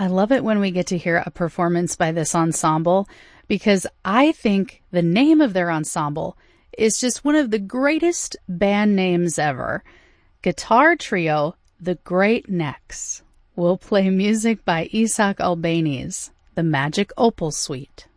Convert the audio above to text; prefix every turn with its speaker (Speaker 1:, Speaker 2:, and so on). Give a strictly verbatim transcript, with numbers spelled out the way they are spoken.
Speaker 1: I love it when we get to hear a performance by this ensemble because I think the name of their ensemble is just one of the greatest band names ever. Guitar trio, The Great Necks. We'll play music by Isaac Albéniz, the Magic Opal Suite.